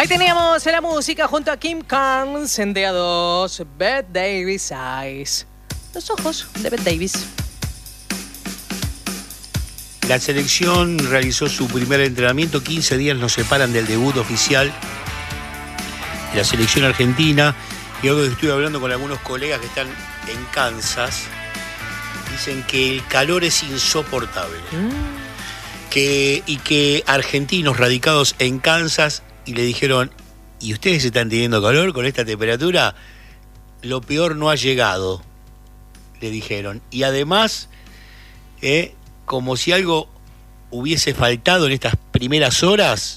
Ahí teníamos la música junto a Kim Carnes en Día 2, Bette Davis Eyes. Los ojos de Bette Davis. La selección realizó su primer entrenamiento, 15 días nos separan del debut oficial de la selección argentina. Y hoy estoy hablando con algunos colegas que están en Kansas, dicen que el calor es insoportable. Y que argentinos radicados en Kansas y le dijeron, ¿y ustedes están teniendo calor con esta temperatura? Lo peor no ha llegado, le dijeron. Y además, como si algo hubiese faltado en estas primeras horas,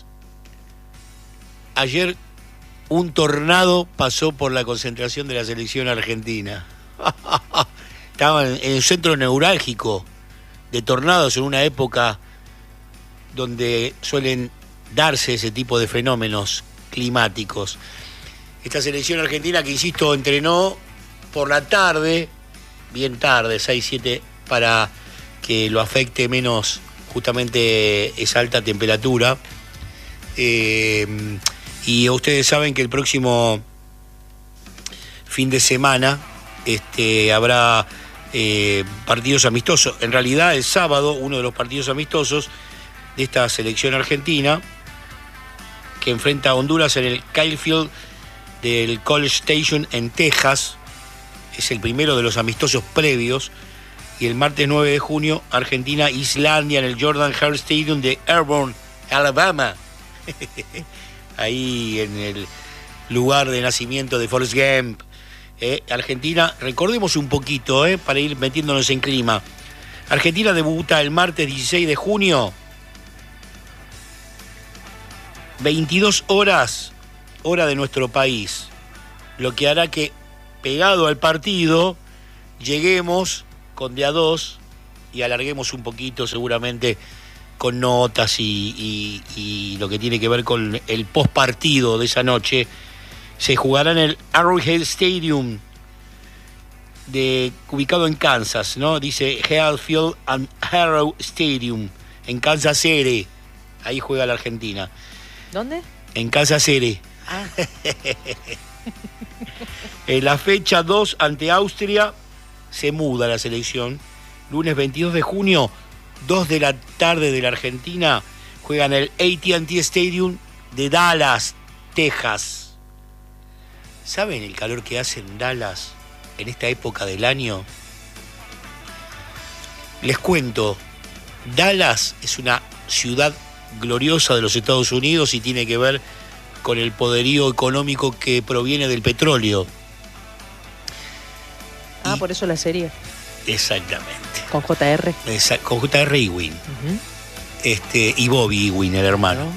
ayer un tornado pasó por la concentración de la selección argentina. Estaban en el centro neurálgico de tornados en una época donde suelen darse ese tipo de fenómenos climáticos. Esta selección argentina que, insisto, entrenó por la tarde, bien tarde, 6, 7, para que lo afecte menos justamente esa alta temperatura. Y ustedes saben que el próximo fin de semana habrá partidos amistosos. En realidad, el sábado, uno de los partidos amistosos de esta selección argentina, que enfrenta a Honduras en el Kyle Field del College Station en Texas. Es el primero de los amistosos previos. Y el martes 9 de junio, Argentina-Islandia en el Jordan Hare Stadium de Auburn, Alabama. Ahí en el lugar de nacimiento de Forrest Gump. Argentina, recordemos un poquito, para ir metiéndonos en clima. Argentina debuta el martes 16 de junio, 22 horas, hora de nuestro país. Lo que hará que, pegado al partido, lleguemos con día 2 y alarguemos un poquito seguramente con notas y lo que tiene que ver con el postpartido de esa noche. Se jugará en el Arrowhead Stadium, ubicado en Kansas, ¿no? Dice Hale Field and Arrow Stadium, en Kansas City. Ahí juega la Argentina. ¿Dónde? En Kansas City. Ah. En la fecha 2 ante Austria se muda la selección. Lunes 22 de junio, 2 de la tarde de la Argentina, juegan el AT&T Stadium de Dallas, Texas. ¿Saben el calor que hace en Dallas en esta época del año? Les cuento, Dallas es una ciudad gloriosa de los Estados Unidos y tiene que ver con el poderío económico que proviene del petróleo. Por eso la serie. Exactamente. Con JR. Con JR Ewing. Y Bobby Ewing, el hermano.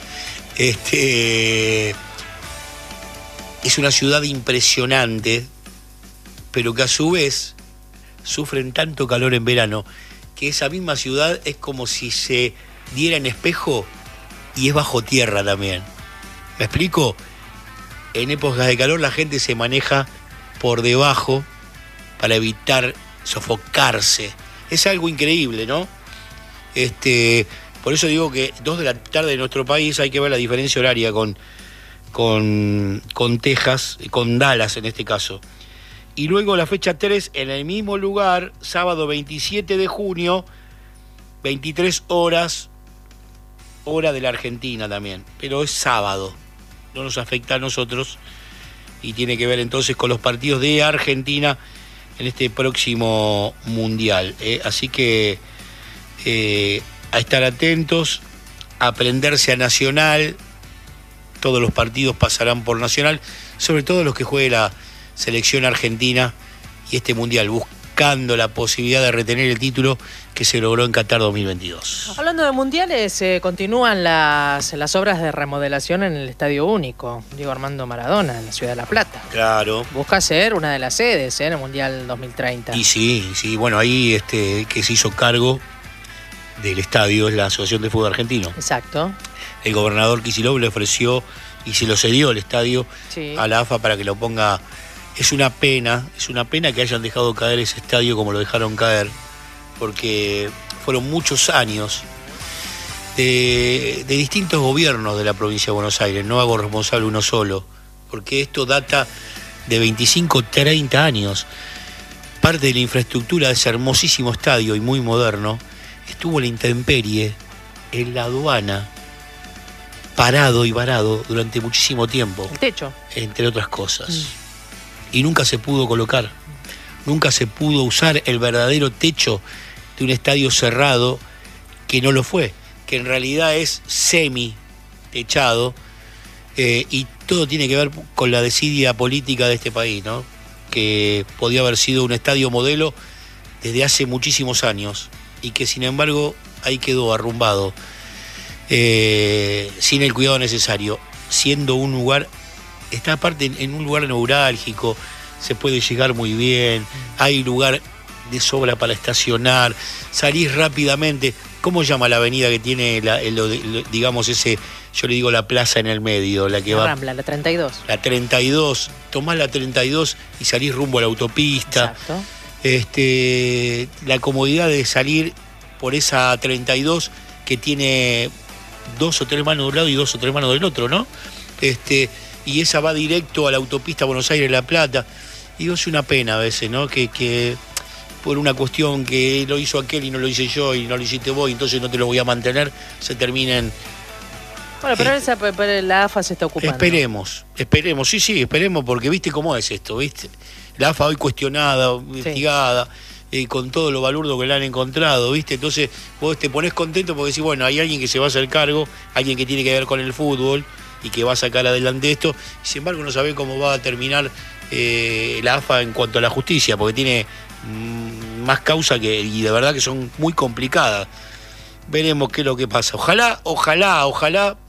Es una ciudad impresionante, pero que a su vez sufren tanto calor en verano que esa misma ciudad es como si se diera en espejo y es bajo tierra también. ¿Me explico? En épocas de calor la gente se maneja por debajo para evitar sofocarse. Es algo increíble, ¿no? Por eso digo que 2 de la tarde de nuestro país, hay que ver la diferencia horaria con Texas, con Dallas en este caso. Y luego la fecha 3 en el mismo lugar, sábado 27 de junio, 23 horas, hora de la Argentina también. Pero es sábado, no nos afecta a nosotros y tiene que ver entonces con los partidos de Argentina en este próximo Mundial. Así que a estar atentos, a aprenderse a Nacional. Todos los partidos pasarán por Nacional, sobre todo los que juegue la selección argentina y este Mundial, buscando la posibilidad de retener el título que se logró en Qatar 2022. Hablando de mundiales, continúan las obras de remodelación en el Estadio Único Diego Armando Maradona, en la Ciudad de La Plata. Claro. Busca ser una de las sedes en el Mundial 2030. Y sí, bueno, ahí que se hizo cargo del estadio es la Asociación de Fútbol Argentino. Exacto. El gobernador Kicillof le ofreció y se lo cedió el estadio a la AFA para que lo ponga. Es una pena que hayan dejado caer ese estadio como lo dejaron caer, porque fueron muchos años de distintos gobiernos de la provincia de Buenos Aires. No hago responsable uno solo, porque esto data de 25, 30 años. Parte de la infraestructura de ese hermosísimo estadio y muy moderno estuvo en la intemperie, en la aduana, parado y varado durante muchísimo tiempo. El techo. Entre otras cosas. Y nunca se pudo colocar, nunca se pudo usar el verdadero techo de un estadio cerrado, que no lo fue, que en realidad es semi-techado, y todo tiene que ver con la desidia política de este país, ¿no? Que podía haber sido un estadio modelo desde hace muchísimos años y que sin embargo ahí quedó arrumbado, sin el cuidado necesario, siendo un lugar, está aparte en un lugar neurálgico, se puede llegar muy bien, hay lugar de sobra para estacionar, salís rápidamente. ¿Cómo llama la avenida que tiene, digamos, ese, yo le digo la plaza en el medio, la que La va... Rambla, la 32. La 32, tomás la 32 y salís rumbo a la autopista. Exacto. La comodidad de salir por esa 32 que tiene 2 o 3 manos de un lado y 2 o 3 manos del otro, ¿no? Y esa va directo a la autopista Buenos Aires-La Plata. Y es una pena a veces, ¿no? Que por una cuestión que lo hizo aquel y no lo hice yo y no lo hiciste vos, entonces no te lo voy a mantener, se terminen... Bueno, pero la AFA se está ocupando. Esperemos, sí, esperemos, porque viste cómo es esto, ¿viste? La AFA hoy cuestionada, investigada, con todo lo balurdo que le han encontrado, ¿viste? Entonces vos te ponés contento porque decís, bueno, hay alguien que se va a hacer cargo, alguien que tiene que ver con el fútbol y que va a sacar adelante esto, y sin embargo no sabe cómo va a terminar la AFA en cuanto a la justicia, porque tiene más causa y de verdad que son muy complicadas. Veremos qué es lo que pasa. Ojalá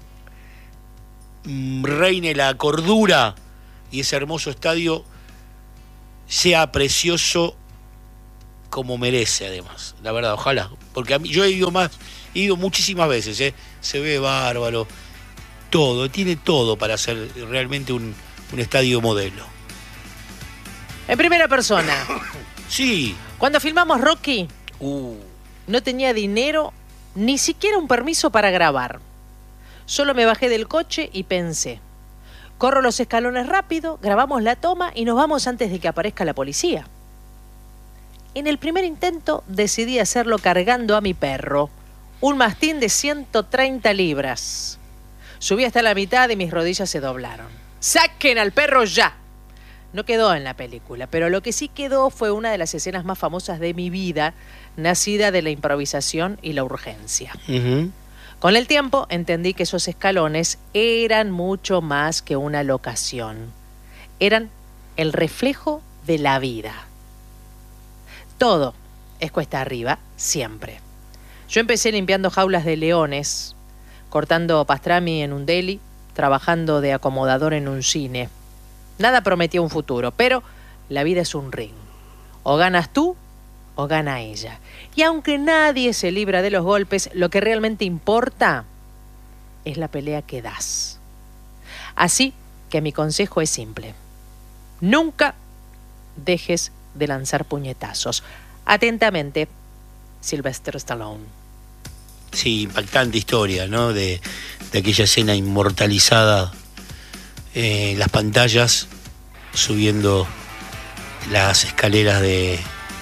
reine la cordura y ese hermoso estadio sea precioso como merece, además, la verdad, ojalá, porque a mí, yo he ido muchísimas veces, se ve bárbaro, tiene todo para ser realmente un estadio modelo. En primera persona. Sí. Cuando filmamos Rocky, no tenía dinero, ni siquiera un permiso para grabar. Solo me bajé del coche y pensé, corro los escalones rápido, grabamos la toma y nos vamos antes de que aparezca la policía. En el primer intento decidí hacerlo cargando a mi perro, un mastín de 130 libras. Subí hasta la mitad y mis rodillas se doblaron. ¡Saquen al perro ya! No quedó en la película, pero lo que sí quedó fue una de las escenas más famosas de mi vida, nacida de la improvisación y la urgencia. Uh-huh. Con el tiempo entendí que esos escalones eran mucho más que una locación. Eran el reflejo de la vida. Todo es cuesta arriba, siempre. Yo empecé limpiando jaulas de leones, cortando pastrami en un deli, trabajando de acomodador en un cine. Nada prometía un futuro, pero la vida es un ring. O ganas tú o gana ella. Y aunque nadie se libra de los golpes, lo que realmente importa es la pelea que das. Así que mi consejo es simple. Nunca dejes de lanzar puñetazos. Atentamente, Sylvester Stallone. Sí, impactante historia, ¿no? De aquella escena inmortalizada en las pantallas, subiendo las escaleras del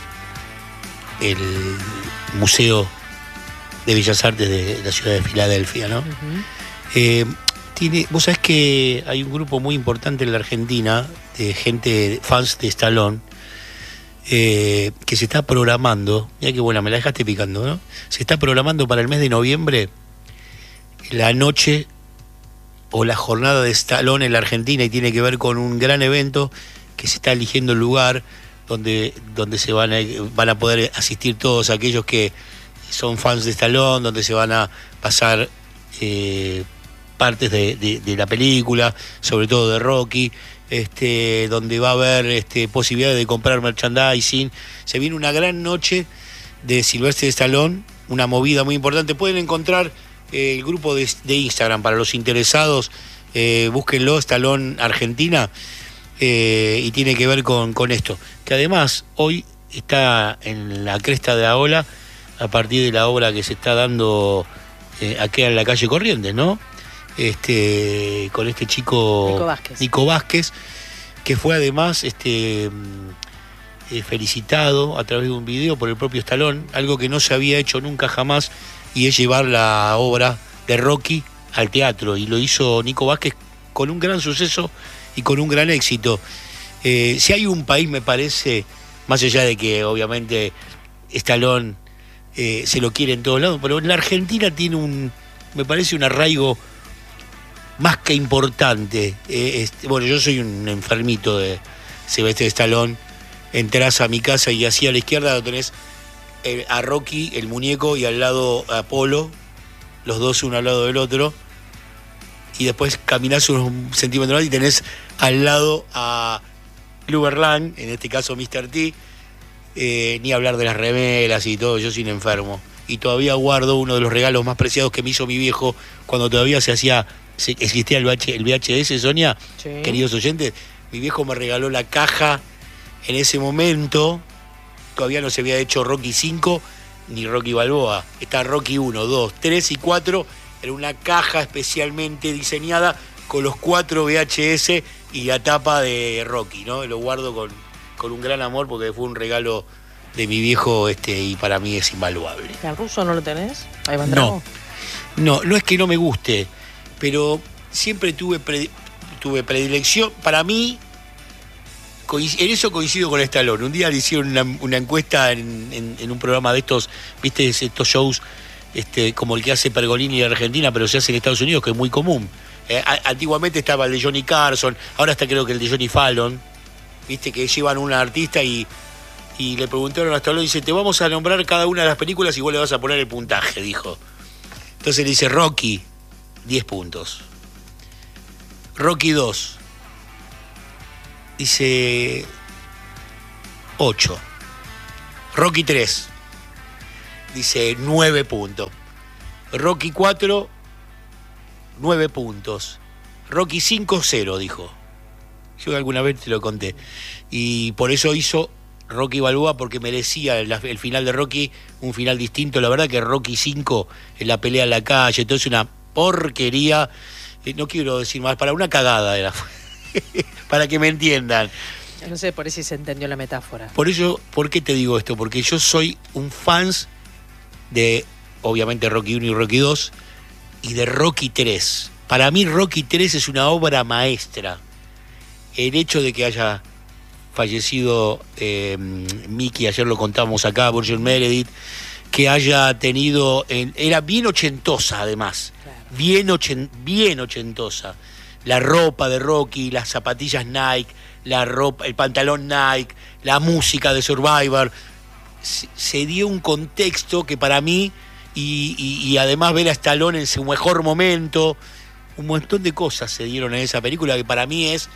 Museo de Bellas Artes de la ciudad de Filadelfia, ¿no? Uh-huh. Vos sabés que hay un grupo muy importante en la Argentina de gente, fans de Stallone, que se está programando, mira qué buena, me la dejaste picando, ¿no? Se está programando para el mes de noviembre la noche o la jornada de Stallone en la Argentina, y tiene que ver con un gran evento que se está eligiendo el lugar donde se van a poder asistir todos aquellos que son fans de Stallone, donde se van a pasar partes de la película, sobre todo de Rocky, donde va a haber posibilidades de comprar merchandising. Se viene una gran noche de Sylvester Stallone, una movida muy importante. Pueden encontrar el grupo de Instagram para los interesados, búsquenlo, Stallone Argentina, y tiene que ver con esto, que además hoy está en la cresta de la ola a partir de la obra que se está dando aquí en la calle Corrientes, ¿no? Con este chico Nico Vázquez, que fue además felicitado a través de un video por el propio Stallone, algo que no se había hecho nunca jamás, y es llevar la obra de Rocky al teatro, y lo hizo Nico Vázquez con un gran suceso y con un gran éxito. Si hay un país, me parece, más allá de que obviamente Stallone se lo quiere en todos lados, pero en la Argentina tiene me parece un arraigo más que importante. Bueno, yo soy un enfermito de Sylvester Stallone. Entrás a mi casa y así a la izquierda lo tenés a Rocky, el muñeco, y al lado a Apolo, los dos uno al lado del otro, y después caminás unos centímetros más y tenés al lado a Clubber Lang, en este caso Mr. T, ni hablar de las remeras y todo. Yo soy un enfermo y todavía guardo uno de los regalos más preciados que me hizo mi viejo cuando todavía existía el VHS, Sonia, sí. Queridos oyentes, mi viejo me regaló la caja. En ese momento todavía no se había hecho Rocky 5 ni Rocky Balboa. Está Rocky 1, 2, 3 y 4 en una caja especialmente diseñada con los 4 VHS y la tapa de Rocky, ¿no? Lo guardo con un gran amor porque fue un regalo de mi viejo y para mí es invaluable. ¿El ruso no lo tenés? ¿Ahí no es que no me guste, pero siempre tuve predilección. Para mí, en eso coincido con Stallone. Un día le hicieron una encuesta en un programa de estos, ¿viste? Estos shows como el que hace Pergolini en Argentina, pero se hace en Estados Unidos, que es muy común. Antiguamente estaba el de Johnny Carson, ahora está creo que el de Johnny Fallon, ¿viste? Que llevan una artista y le preguntaron a Stallone, dice, te vamos a nombrar cada una de las películas y vos le vas a poner el puntaje, dijo. Entonces le dice, Rocky, 10 puntos. Rocky 2, dice 8. Rocky 3, dice 9 puntos. Rocky 4, 9 puntos. Rocky 5, 0, dijo. Yo alguna vez te lo conté. Y por eso hizo Rocky Balboa, porque merecía el final de Rocky un final distinto. La verdad que Rocky 5, en la pelea en la calle, todo es una porquería. No quiero decir más, para una cagada era. Para que me entiendan. No sé por eso se entendió la metáfora. Por eso, ¿por qué te digo esto? Porque yo soy un fans de, obviamente, Rocky 1 y Rocky 2 y de Rocky 3. Para mí Rocky 3 es una obra maestra. El hecho de que haya fallecido Mickey, ayer lo contamos acá, Burgess Meredith, que haya tenido, era bien ochentosa además, claro. bien ochentosa. La ropa de Rocky, las zapatillas Nike, el pantalón Nike, la música de Survivor, se dio un contexto que para mí, y además ver a Stallone en su mejor momento, un montón de cosas se dieron en esa película que para mí es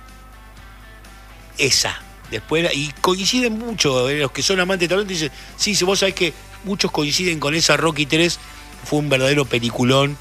esa. Después, y coinciden mucho, los que son amantes de Stallone dicen, sí, vos sabés que muchos coinciden con esa. Rocky 3 fue un verdadero peliculón.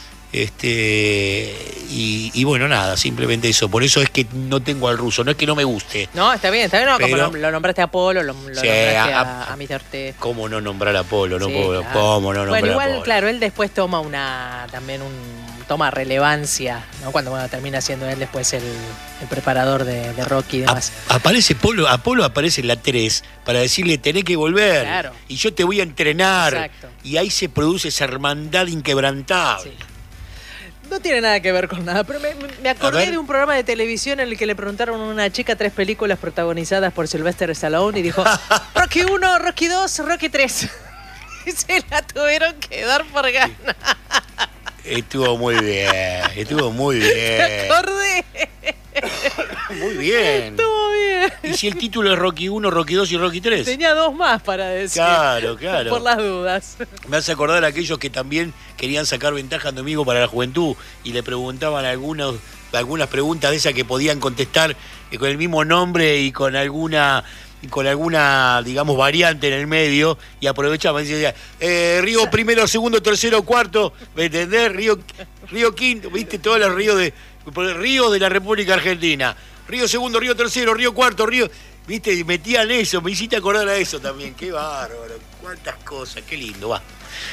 Y bueno, nada, simplemente eso. Por eso es que no tengo al ruso, no es que no me guste. No, está bien, no, pero, como lo nombraste a Apolo, lo sí, nombraste a Mr. T. ¿Cómo no nombrar a Apolo? No sí, puedo, claro. ¿Cómo no nombrar a Apolo? Bueno, igual, claro, él después toma toma relevancia, ¿no? Cuando termina siendo él después el preparador de Rocky y demás. Apolo aparece en la 3 para decirle, tenés que volver, claro. Y yo te voy a entrenar. Exacto. Y ahí se produce esa hermandad inquebrantable. Sí. No tiene nada que ver con nada, pero me acordé de un programa de televisión en el que le preguntaron a una chica 3 películas protagonizadas por Sylvester Stallone y dijo, Rocky 1, Rocky 2, Rocky 3. Y se la tuvieron que dar por ganar. Estuvo muy bien. Me acordé. Muy bien. Estuvo bien. ¿Y si el título es Rocky 1, Rocky 2 y Rocky 3? Tenía 2 más para decir. Claro. Por las dudas. Me hace acordar a aquellos que también querían sacar ventaja de amigo para la juventud y le preguntaban algunas preguntas de esas que podían contestar con el mismo nombre y con alguna, digamos, variante en el medio, y aprovechaban y decían, Río primero, segundo, tercero, cuarto, ¿me entendés? Río quinto, ¿viste? Todos los ríos de la República Argentina. Río segundo, Río tercero, Río cuarto, Río... ¿Viste? Y metían eso, me hiciste acordar a eso también. Qué bárbaro, cuántas cosas, qué lindo, va.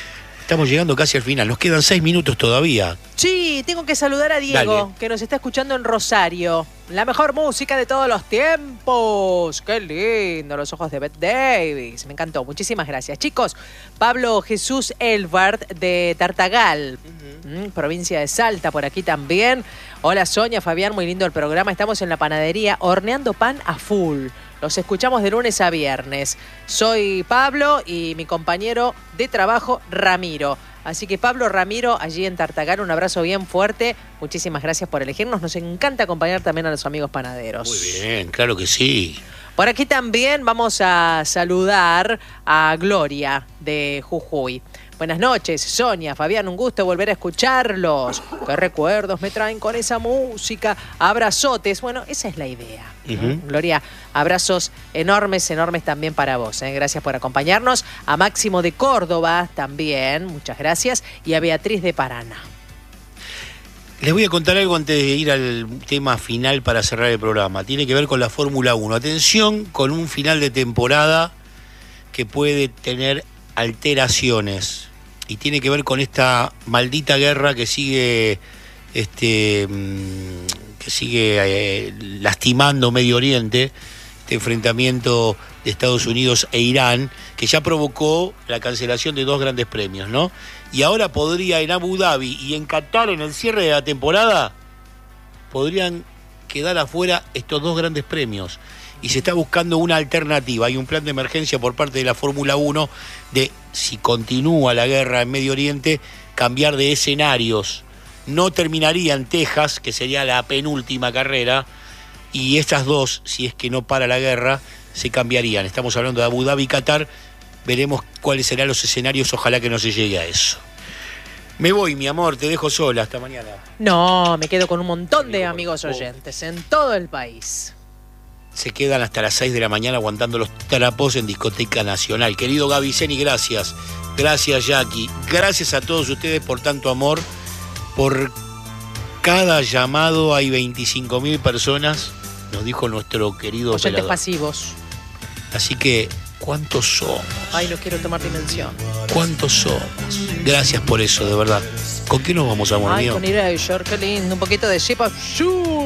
Estamos llegando casi al final. Nos quedan 6 minutos todavía. Sí, tengo que saludar a Diego, Dale. que nos está escuchando en Rosario. La mejor música de todos los tiempos. Qué lindo, los ojos de Bette Davis. Me encantó, muchísimas gracias. Chicos, Pablo Jesús Elbart de Tartagal, provincia de Salta, por aquí también. Hola Sonia, Fabián, muy lindo el programa. Estamos en la panadería horneando pan a full. Los escuchamos de lunes a viernes. Soy Pablo y mi compañero de trabajo, Ramiro. Así que Pablo, Ramiro, allí en Tartagal, un abrazo bien fuerte. Muchísimas gracias por elegirnos. Nos encanta acompañar también a los amigos panaderos. Muy bien, claro que sí. Por aquí también vamos a saludar a Gloria de Jujuy. Buenas noches, Sonia, Fabián, un gusto volver a escucharlos. Qué recuerdos me traen con esa música. Abrazotes, bueno, esa es la idea. Gloria, abrazos enormes, enormes también para vos. Gracias por acompañarnos. A Máximo de Córdoba también, muchas gracias. Y a Beatriz de Paraná. Les voy a contar algo antes de ir al tema final para cerrar el programa. Tiene que ver con la Fórmula 1. Atención con un final de temporada que puede tener alteraciones y tiene que ver con esta maldita guerra que sigue lastimando Medio Oriente, este enfrentamiento de Estados Unidos e Irán, que ya provocó la cancelación de 2 grandes premios, ¿no? Y ahora podría en Abu Dhabi y en Qatar, en el cierre de la temporada, podrían quedar afuera estos 2 grandes premios. Y se está buscando una alternativa. Hay un plan de emergencia por parte de la Fórmula 1 de, si continúa la guerra en Medio Oriente, cambiar de escenarios. No terminaría en Texas, que sería la penúltima carrera, y estas 2, si es que no para la guerra, se cambiarían. Estamos hablando de Abu Dhabi y Qatar. Veremos cuáles serán los escenarios. Ojalá que no se llegue a eso. Me voy, mi amor, te dejo sola. Hasta mañana. No, me quedo con un montón de amigos oyentes en todo el país. Se quedan hasta las 6 de la mañana aguantando los trapos en Discoteca Nacional. Querido Gaviceni, gracias. Gracias, Jackie. Gracias a todos ustedes por tanto amor. Por cada llamado hay 25.000 personas, nos dijo nuestro querido oyentes operador. pasivos. Así que, ¿cuántos somos? Ay, no quiero tomar dimensión. ¿Cuántos somos? Gracias por eso, de verdad. ¿Con qué nos vamos a morir? Ay, con Erasure, qué lindo. Un poquito de Shape of You.